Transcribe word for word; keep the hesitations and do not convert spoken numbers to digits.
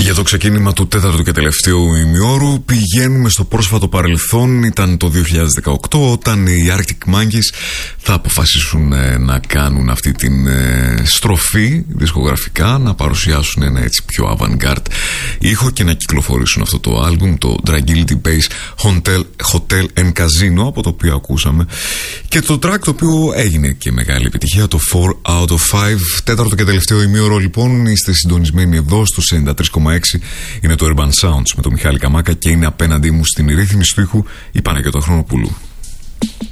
Για το ξεκίνημα του τέταρτου και τελευταίου ημιώρου πηγαίνουμε στο πρόσφατο παρελθόν. Ήταν το δύο χιλιάδες δεκαοκτώ, όταν οι Arctic Monkeys θα αποφασίσουν ε, να κάνουν αυτή την ε, στροφή δισκογραφικά, να παρουσιάσουν ένα έτσι πιο avant-garde ήχο και να κυκλοφορήσουν αυτό το άλμπουμ, το Tranquility Base Hotel, Hotel and Casino, από το οποίο ακούσαμε και το track το οποίο έγινε και μεγάλη επιτυχία, το four out of five. Τέταρτο και τελευταίο ημίωρο λοιπόν, είστε συντονισμένοι εδώ στο ενενήντα τρία κόμμα έξι. Είναι το Urban Sounds με τον Μιχάλη Καμάκα και είναι απέναντί μου στην ρύθμιση του ήχου η Παναγιώτα Χρονοπούλου.